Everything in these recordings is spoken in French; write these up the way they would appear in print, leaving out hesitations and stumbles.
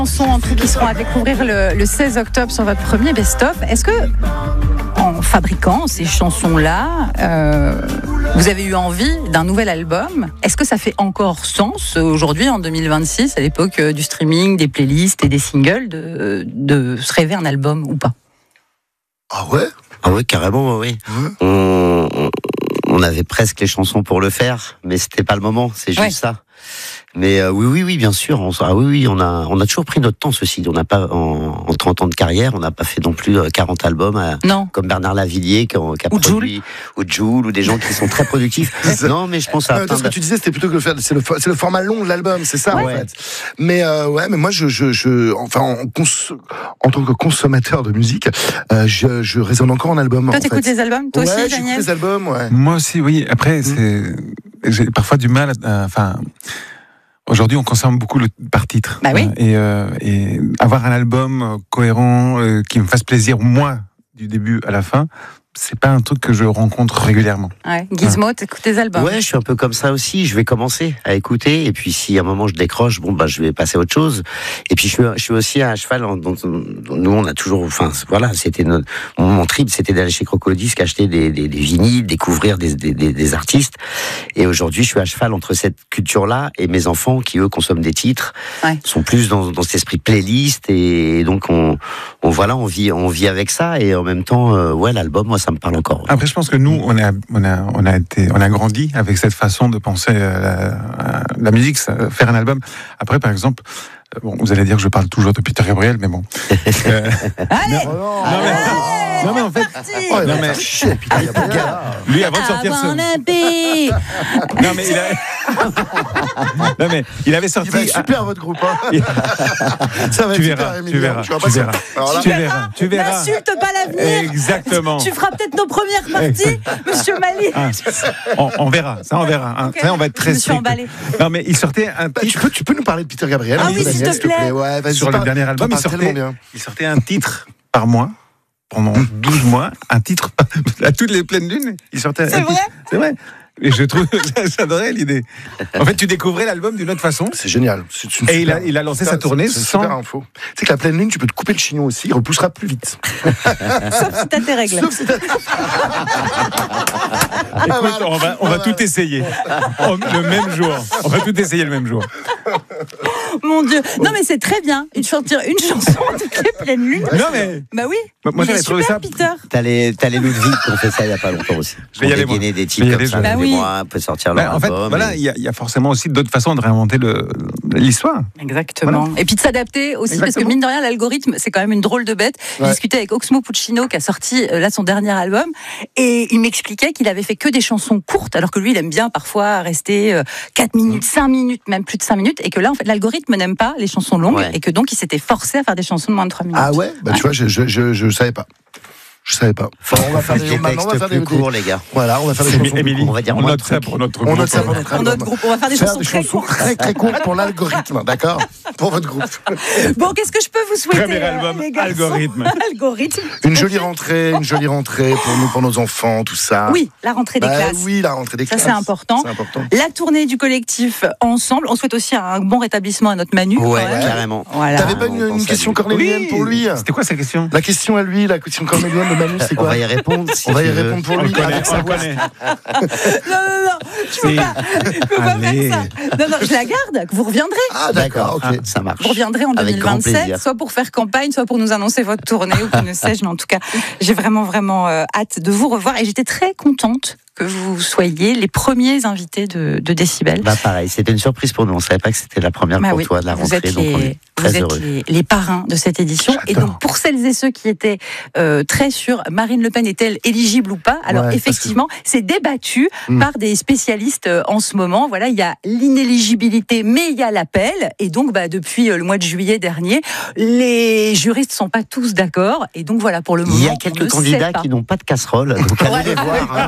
Chansons en tout qui seront à découvrir le 16 octobre sur votre premier best-of. Est-ce que, en fabriquant ces chansons-là, vous avez eu envie d'un nouvel album? Est-ce que ça fait encore sens aujourd'hui, en 2026, à l'époque du streaming, des playlists et des singles, de se rêver un album ou pas? Ah ouais? Ah ouais, carrément, oui. On avait presque les chansons pour le faire, mais c'était pas le moment, c'est juste ça. Mais oui, bien sûr. On a toujours pris notre temps, ceci. On n'a pas, en 30 ans de carrière, on n'a pas fait non plus 40 albums comme Bernard Lavillier qui a produit, ou Jul, ou des gens qui sont très productifs. Non, mais je pense à... ce que tu disais, c'était plutôt que c'est le format long de l'album, c'est ça, en fait. Mais mais moi, en tant que consommateur de musique, je résonne encore en album. Toi, t'écoutes les albums? Toi aussi, Daniel? J'écoute les albums, ouais. Moi aussi, oui. Après, j'ai parfois du mal aujourd'hui, on consomme beaucoup par titre. Bah oui. Et avoir un album cohérent, qui me fasse plaisir, moi, du début à la fin, c'est pas un truc que je rencontre régulièrement. Ouais. Gizmo, t'écoutes tes albums? Ouais, je suis un peu comme ça aussi. Je vais commencer à écouter, et puis si à un moment je décroche, je vais passer à autre chose. Et puis je suis aussi à cheval. Nous, on a toujours, c'était mon trip, c'était d'aller chez Crocodisque, acheter des vinyles, découvrir des artistes. Et aujourd'hui, je suis à cheval entre cette culture-là et mes enfants qui eux consomment des titres, sont plus dans cet esprit playlist, et donc on vit avec ça, et en même temps, l'album, moi, ça me parle encore. Après, je pense que nous, on a grandi avec cette façon de penser la musique, faire un album. Après, par exemple, vous allez dire que je parle toujours de Peter Gabriel, mais bon. Allez, non, mais en fait, lui, avant de sortir il avait sorti. Il va être super, votre groupe. Ça va être super, Emilien. Tu verras. N'insulte pas l'avenir. Exactement. Tu feras peut-être nos premières parties, Monsieur Mali. On verra. Ça, on verra. Okay. On va être très strict. Non, mais il sortait un titre. Tu peux nous parler de Peter Gabriel? Ah oui, s'il te plaît. Ouais, vas-y. Sur le dernier album, il sortait un titre par mois. Pendant 12 mois, un titre à toutes les pleines lunes. Il sortait. C'est vrai? C'est vrai. Et je trouve, j'adorais l'idée. En fait, tu découvrais l'album d'une autre façon. C'est génial. Et il a lancé sa tournée sans. Super info. Tu sais que la pleine lune, tu peux te couper le chignon aussi, il repoussera plus vite. Sauf si t'as tes règles. Écoute, on va tout essayer le même jour. On va tout essayer le même jour. Mon Dieu. Non, mais c'est très bien. Sortir une chanson toutes les pleines lunes. Non, mais. Bah oui. Moi, j'avais trouvé ça. Peter. T'as les Ludwig qui ont fait ça il y a pas longtemps aussi. Je vais y aller, moi. Des titres comme ça. Bah oui. On peut sortir leur album. En fait, il y a forcément aussi d'autres façons de réinventer l'histoire. Exactement. Voilà. Et puis de s'adapter aussi, parce que mine de rien, l'algorithme, c'est quand même une drôle de bête. J'ai discuté avec Oxmo Puccino, qui a sorti son dernier album, et il m'expliquait qu'il avait fait que des chansons courtes, alors que lui, il aime bien parfois rester 4 minutes, 5 minutes, même plus de 5 minutes, et que là, en fait, l'algorithme n'aime pas les chansons longues, et que donc, il s'était forcé à faire des chansons de moins de 3 minutes. Ah ouais? Bah tu vois, je savais pas. Je savais pas. On va faire des textes plus courts, les gars. Voilà, on va faire des chansons. Émilie, on va dire on note ça pour notre groupe. On note ça pour notre groupe. On va faire des chansons très courtes. Très courtes pour l'algorithme, d'accord? Pour votre groupe. Bon, qu'est-ce que je peux vous souhaiter? Premier album, Algorithme. Une jolie rentrée pour nous, pour nos enfants, tout ça. Oui, la rentrée des classes. Oui, la rentrée des classes. Ça, c'est important. La tournée du collectif Ensemble. On souhaite aussi un bon rétablissement à notre Manu. Ouais, carrément. Voilà. T'avais pas une question cornélienne pour lui? C'était quoi sa question? La question à lui, la question cornélienne de Manu, c'est quoi? On va y répondre. On va y répondre pour lui. On connaît. Non, je peux pas faire ça. Non, je la garde. Vous reviendrez. Ah, d'accord, ok. Ça marche. Vous reviendrez en 2027, soit pour faire campagne, soit pour nous annoncer votre tournée, ou que ne sais-je. Mais en tout cas, j'ai vraiment hâte de vous revoir. Et j'étais très contente que vous soyez les premiers invités de Décibel. Pareil, c'était une surprise pour nous. On ne savait pas que c'était la première pour toi de la rentrée. Donc on est très heureux. Vous êtes les parrains de cette édition. J'adore. Et donc, pour celles et ceux qui étaient très sûrs, Marine Le Pen est-elle éligible ou pas? Alors, effectivement, c'est débattu par des spécialistes en ce moment. Voilà, il y a l'inéligibilité, mais il y a l'appel. Et donc, depuis le mois de juillet dernier, les juristes ne sont pas tous d'accord. Et donc, voilà, pour le moment, il y a quelques candidats qui n'ont pas de casserole. Donc, allez les voir.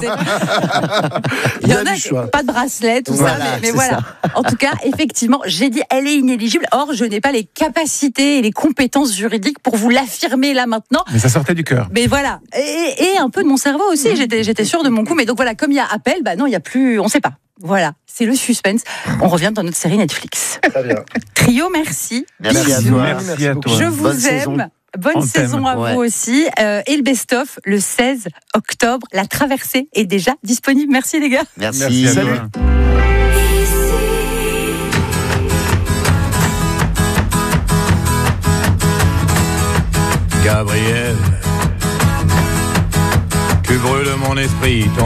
Il y en a qui n'ont pas de bracelet, tout ça. Mais voilà. En tout cas, effectivement, j'ai dit, elle est inéligible. Or, je n'ai pas les capacités et les compétences juridiques pour vous l'affirmer là maintenant. Mais ça sortait du cœur. Mais voilà. Et un peu de mon cerveau aussi. J'étais sûre de mon coup. Mais donc voilà, comme il y a appel, non, il n'y a plus, on ne sait pas. Voilà, c'est le suspense. On revient dans notre série Netflix. Très bien. Trio, merci. Merci à Bisous. toi. Merci à beaucoup. toi. Je vous Bonne aime. saison. Bonne On saison t'aime. à Ouais. vous aussi. Et le best-of, le 16 octobre. La traversée est déjà disponible. Merci les gars. Merci. à Salut. toi. Gabriel, tu brûles mon esprit.